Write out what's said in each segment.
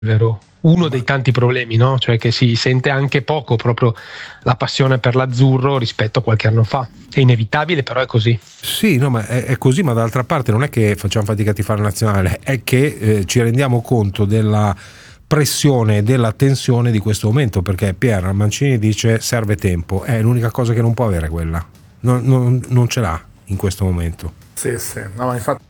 vero, uno dei tanti problemi, no? Cioè che si sente anche poco proprio la passione per l'azzurro rispetto a qualche anno fa. È inevitabile, però è così. Sì, no, ma è così, ma d'altra parte non è che facciamo fatica a tifare nazionale, è che ci rendiamo conto della pressione e della tensione di questo momento, perché Pier Mancini dice serve tempo, è l'unica cosa che non può avere quella, non ce l'ha in questo momento. Sì, no, ma infatti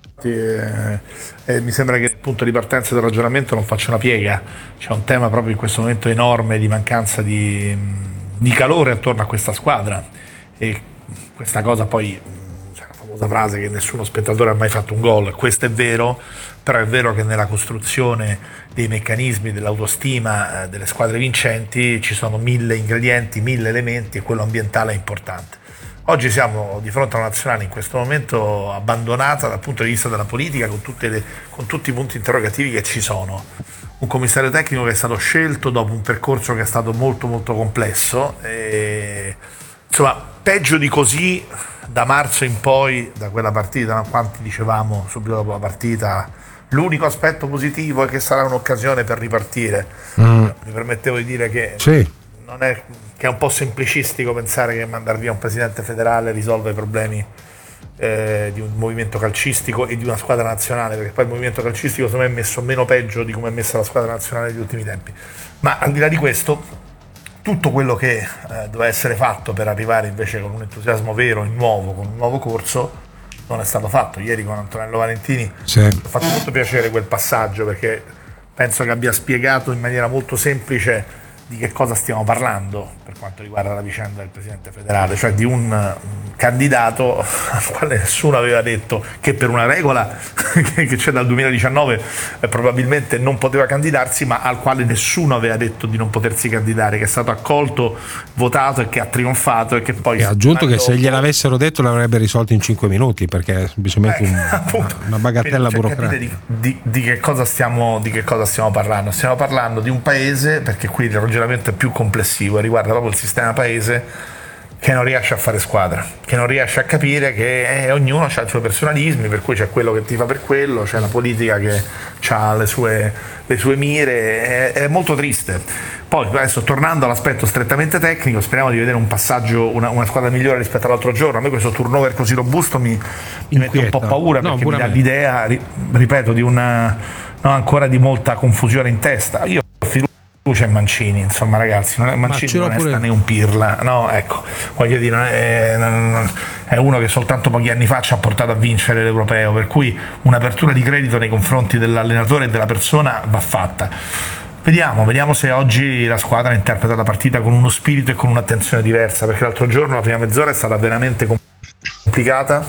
mi sembra che il punto di partenza del ragionamento non faccia una piega. C'è un tema proprio in questo momento enorme di mancanza di calore attorno a questa squadra, e questa cosa poi, c'è la famosa frase che nessuno spettatore ha mai fatto un gol, questo è vero, però è vero che nella costruzione dei meccanismi dell'autostima delle squadre vincenti ci sono 1000 ingredienti, 1000 elementi, e quello ambientale è importante. Oggi siamo di fronte a una nazionale in questo momento abbandonata dal punto di vista della politica, con tutti i punti interrogativi che ci sono. Un commissario tecnico che è stato scelto dopo un percorso che è stato molto molto complesso, e, insomma, peggio di così da marzo in poi, da quella partita, no? Quanti dicevamo subito dopo la partita l'unico aspetto positivo è che sarà un'occasione per ripartire. Mi permettevo di dire che sì, non è, che è un po' semplicistico pensare che mandar via un presidente federale risolve i problemi di un movimento calcistico e di una squadra nazionale, perché poi il movimento calcistico secondo me è messo meno peggio di come è messa la squadra nazionale negli ultimi tempi. Ma al di là di questo, tutto quello che doveva essere fatto per arrivare invece con un entusiasmo vero e nuovo, con un nuovo corso, non è stato fatto. Ieri con Antonello Valentini sì, mi ha fatto molto piacere quel passaggio, perché penso che abbia spiegato in maniera molto semplice di che cosa stiamo parlando per quanto riguarda la vicenda del presidente federale, cioè di un candidato al quale nessuno aveva detto che per una regola che c'è dal 2019 probabilmente non poteva candidarsi, ma al quale nessuno aveva detto di non potersi candidare, che è stato accolto, votato e che ha trionfato, e che poi... E aggiunto che se gliel'avessero detto l'avrebbe risolto in 5 minuti, perché è semplicemente una bagatella burocratica. Di che cosa stiamo parlando? Stiamo parlando di un paese, perché qui il ragionamento è più complessivo e riguarda proprio il sistema paese, che non riesce a fare squadra, che non riesce a capire che ognuno ha i suoi personalismi, per cui c'è quello che tifa per quello, c'è la politica che ha le sue mire, è molto triste. Poi adesso, tornando all'aspetto strettamente tecnico, speriamo di vedere un passaggio, una squadra migliore rispetto all'altro giorno. A me questo turnover così robusto mi mette un po' paura, perché mi dà l'idea, ripeto, di ancora di molta confusione in testa. Io fiducia in Mancini, insomma, ragazzi, Mancini non è sta né un pirla, no, ecco, voglio dire, è uno che soltanto pochi anni fa ci ha portato a vincere l'Europeo, per cui un'apertura di credito nei confronti dell'allenatore e della persona va fatta. Vediamo se oggi la squadra interpreta la partita con uno spirito e con un'attenzione diversa, perché l'altro giorno la prima mezz'ora è stata veramente complicata,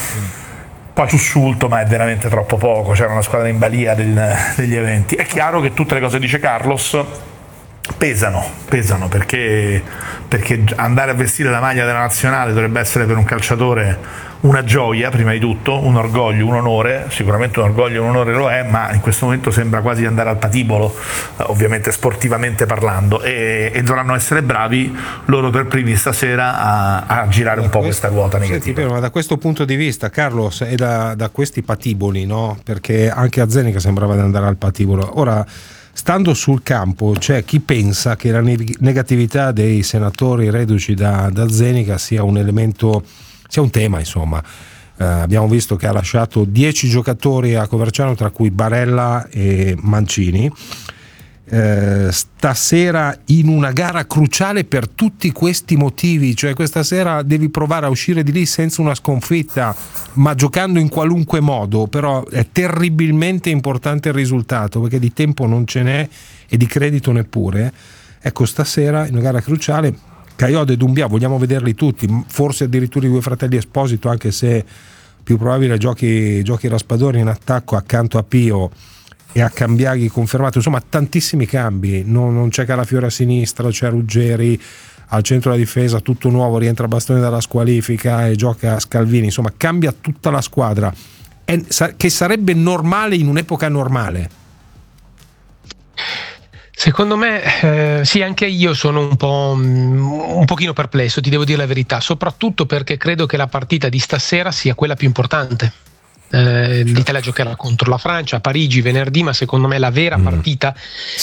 poi sussulto, ma è veramente troppo poco, c'era una squadra in balia degli eventi. È chiaro che tutte le cose dice Carlos pesano, perché andare a vestire la maglia della nazionale dovrebbe essere per un calciatore una gioia, prima di tutto, un orgoglio, un onore, sicuramente un orgoglio e un onore lo è, ma in questo momento sembra quasi andare al patibolo, ovviamente sportivamente parlando, e dovranno essere bravi loro per primi stasera a girare un po' questa ruota negativa. Senti, ma da questo punto di vista, Carlos, è da questi patiboli, no? Perché anche a Zenica sembrava di andare al patibolo. Ora, stando sul campo, c'è chi pensa che la negatività dei senatori reduci da Zenica sia un elemento, sia un tema, insomma. Abbiamo visto che ha lasciato 10 giocatori a Coverciano, tra cui Barella e Mancini. Stasera in una gara cruciale per tutti questi motivi, cioè questa sera devi provare a uscire di lì senza una sconfitta, ma giocando in qualunque modo, però è terribilmente importante il risultato, perché di tempo non ce n'è e di credito neppure. Ecco, stasera in una gara cruciale Caiode e Doumbia vogliamo vederli tutti, forse addirittura i due fratelli Esposito, anche se più probabile giochi Raspadori in attacco accanto a Pio e a Cambiaghi confermato, insomma tantissimi cambi, non c'è Calafiore a sinistra, c'è Ruggeri al centro della difesa, tutto nuovo, rientra Bastoni dalla squalifica e gioca Scalvini, insomma cambia tutta la squadra, che sarebbe normale in un'epoca normale. Secondo me sì, anche io sono un pochino perplesso, ti devo dire la verità, soprattutto perché credo che la partita di stasera sia quella più importante. L'Italia giocherà contro la Francia a Parigi venerdì, ma secondo me la vera partita